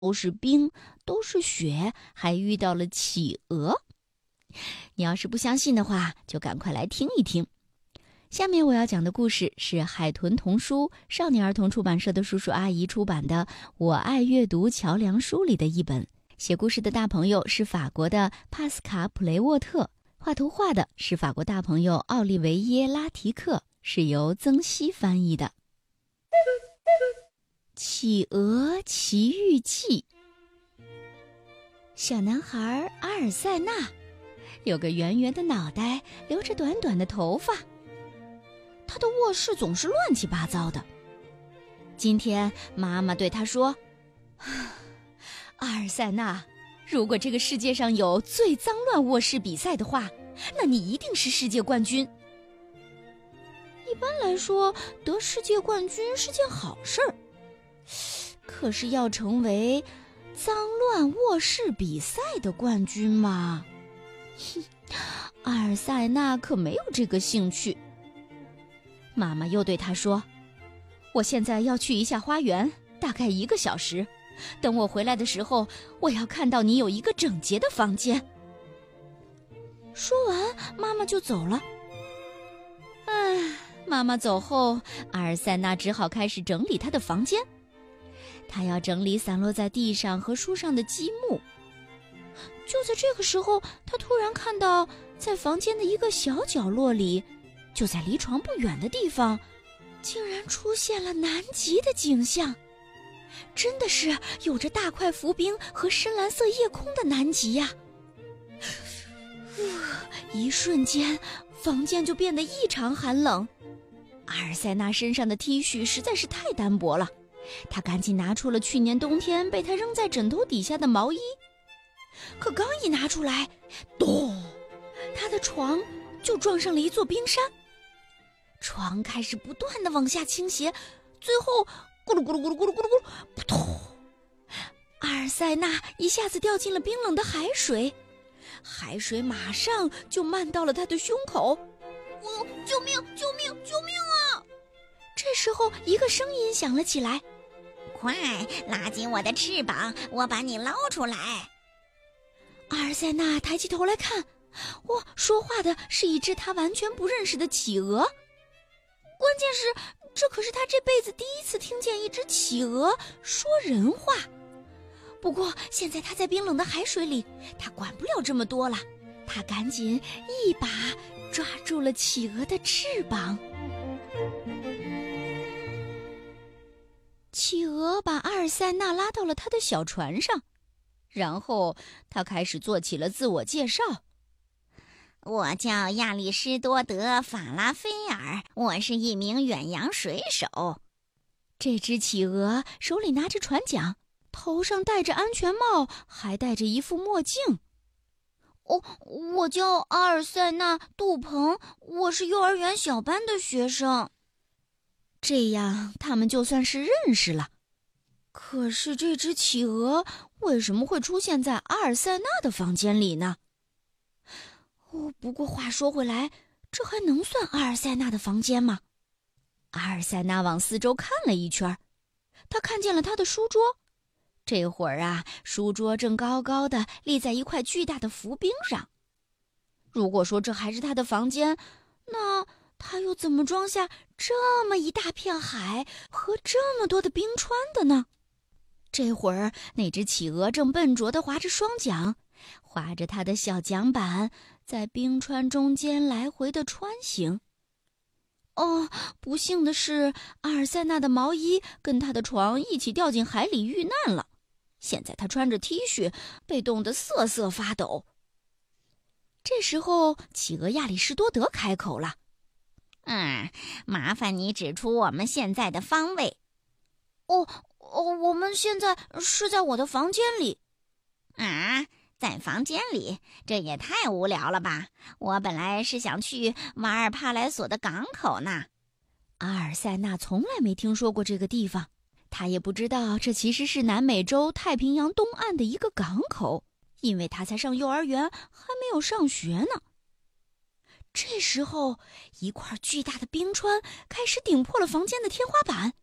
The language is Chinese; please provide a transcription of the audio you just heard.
都是冰，都是雪，还遇到了企鹅。你要是不相信的话，就赶快来听一听。下面我要讲的故事是海豚童书少年儿童出版社的叔叔阿姨出版的《我爱阅读桥梁书》里的一本。写故事的大朋友是法国的帕斯卡·普雷沃特，画图画的是法国大朋友奥利维耶·拉提克，是由曾希翻译的。企鹅奇遇记。小男孩阿尔塞纳有个圆圆的脑袋，留着短短的头发。他的卧室总是乱七八糟的。今天妈妈对他说：阿尔塞纳，如果这个世界上有最脏乱卧室比赛的话，那你一定是世界冠军。一般来说，得世界冠军是件好事儿，可是要成为脏乱卧室比赛的冠军嘛，阿尔塞纳可没有这个兴趣。妈妈又对他说：我现在要去一下花园，大概1个小时。等我回来的时候，我要看到你有一个整洁的房间。说完，妈妈就走了。妈妈走后，阿尔塞纳只好开始整理他的房间。他要整理散落在地上和书上的积木。就在这个时候，他突然看到，在房间的一个小角落里，就在离床不远的地方，竟然出现了南极的景象。真的是有着大块浮冰和深蓝色夜空的南极呀！一瞬间，房间就变得异常寒冷。阿尔塞纳身上的 T 恤实在是太单薄了，他赶紧拿出了去年冬天被他扔在枕头底下的毛衣。可刚一拿出来，咚！他的床就撞上了一座冰山。床开始不断地往下倾斜，最后咕噜咕噜咕噜咕噜咕噜咕噜，扑通！阿尔塞纳一下子掉进了冰冷的海水，海水马上就漫到了他的胸口。救命！救命！救命啊！这时候，一个声音响了起来： 快拉紧我的翅膀，我把你捞出来。 阿尔塞纳抬起头来看，哇，说话的是一只他完全不认识的企鹅。关键是，这可是他这辈子第一次听见一只企鹅说人话。不过现在他在冰冷的海水里，他管不了这么多了。他赶紧一把抓住了企鹅的翅膀。企鹅把阿尔塞纳拉到了他的小船上，然后他开始做起了自我介绍。 我叫亚里士多德·法拉菲尔，我是一名远洋水手。 这只企鹅手里拿着船桨，头上戴着安全帽，还戴着一副墨镜。我叫阿尔塞纳·杜鹏，我是幼儿园小班的学生。这样他们就算是认识了。可是这只企鹅为什么会出现在阿尔塞纳的房间里呢？不过话说回来，这还能算阿尔塞纳的房间吗？阿尔塞纳往四周看了一圈，他看见了他的书桌。这会儿啊，书桌正高高的立在一块巨大的浮冰上。如果说这还是他的房间，那他又怎么装下这么一大片海和这么多的冰川的呢？这会儿，那只企鹅正笨拙地划着双桨，划着它的小桨板，在冰川中间来回的穿行。不幸的是，阿尔塞纳的毛衣跟他的床一起掉进海里遇难了。现在他穿着 T 恤，被冻得瑟瑟发抖。这时候，企鹅亚里士多德开口了： 麻烦你指出我们现在的方位。 我们现在是在我的房间里。 在房间里？这也太无聊了吧！我本来是想去瓦尔帕莱索的港口呢。 阿尔塞纳从来没听说过这个地方，他也不知道这其实是南美洲太平洋东岸的一个港口，因为他才上幼儿园，还没有上学呢。这时候，一块巨大的冰川开始顶破了房间的天花板，